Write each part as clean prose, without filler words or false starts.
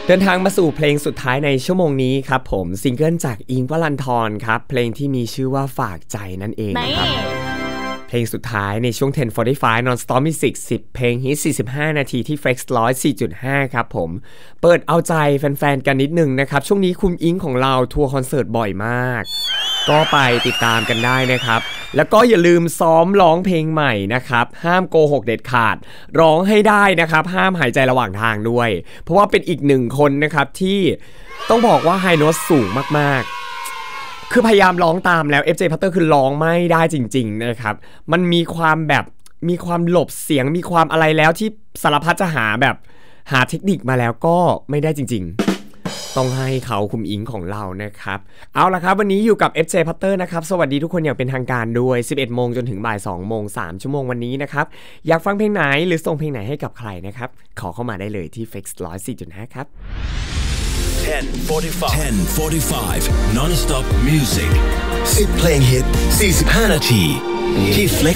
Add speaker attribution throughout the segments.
Speaker 1: เดินทางมาสู่เพลงสุดท้ายในชั่วโมงนี้ครับผมซิงเกิลจากอิงค์ วรันธรครับเพลงที่มีชื่อว่าฝากใจนั่นเองนะครับเพลงสุดท้ายในช่วง 10:45 Non-Stop Music 10 เพลงฮิต45 นาทีที่ Flex 104.5 ครับผมเปิดเอาใจแฟนๆกันนิดนึงนะครับช่วงนี้คุณอิงค์ของเราทัวร์คอนเสิร์ตบ่อยมากก็ไปติดตามกันได้นะครับแล้วก็อย่าลืมซ้อมร้องเพลงใหม่นะครับห้ามโกหกเด็ดขาดร้องให้ได้นะครับห้ามหายใจระหว่างทางด้วยเพราะว่าเป็นอีกหนึ่งคนนะครับที่ต้องบอกว่าไฮโน้ตสูงมากๆคือพยายามร้องตามแล้ว FJ Potter คือร้องไม่ได้จริงๆนะครับมันมีความหลบเสียงมีความอะไรแล้วที่สารพัดจะหาเทคนิคมาแล้วก็ไม่ได้จริงๆต้องให้เขาคุมอิงของเรานะครับเอาล่ะครับวันนี้อยู่กับ FJ Potter นะครับสวัสดีทุกคนอย่างเป็นทางการด้วย 11 โมงจนถึงบ่าย 2 โมง 3 ชั่วโมงวันนี้นะครับอยากฟังเพลงไหนหรือส่งเพลงไหนให้กับใครนะครับขอเข้ามาได้เลยที่ Flex 104.5 ครับ
Speaker 2: 10:45 Non-Stop Music 10 เพลงฮิต45 นาทีที่ Flex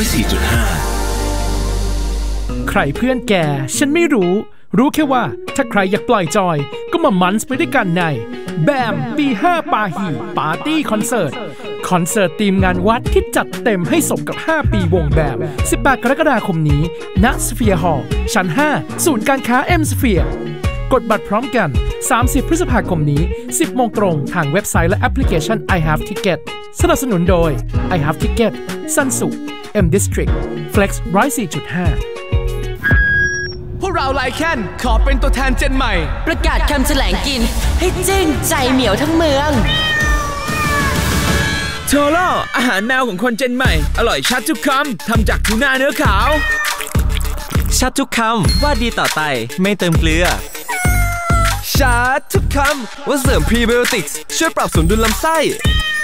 Speaker 2: 104.5
Speaker 3: ใครเพื่อนแกฉันไม่รู้แค่ว่าถ้าใครอยากปล่อยจอยก็มามันส์ไปด้วยกันในแบม B5 ปาฮีปาร์ตี้คอนเสิร์ตทีมงานวัดที่จัดเต็มให้สมกับ5ปีวงแบม18 กรกฎาคมนี้ณสเฟียร์ฮอลล์ชั้น 5 ศูนย์การค้า M Sphere กดบัตรพร้อมกัน30 พฤษภาคมนี้ 10 โมงตรงทางเว็บไซต์และแอปพลิเคชัน I Have Ticket สนับสนุนโดย I Have Ticket ซันสุ M District Flex 104.5
Speaker 4: พวกเราไลแคนขอเป็นตัวแทนเจนใหม่
Speaker 5: ประกาศคำแถลงกินให้เจ้งใจเหมียวทั้งเมือง
Speaker 4: โทโร่อาหารแมวของคนเจนใหม่อร่อยชัดทุกคำทำจากทูน่าเนื้อขาว
Speaker 6: ชัดทุกคำว่าดีต่อไตไม่เติมเกลือ
Speaker 4: ชัดทุกคำว่าเสริมพรีไบโอติกส์ช่วยปรับสมดุลลำไส้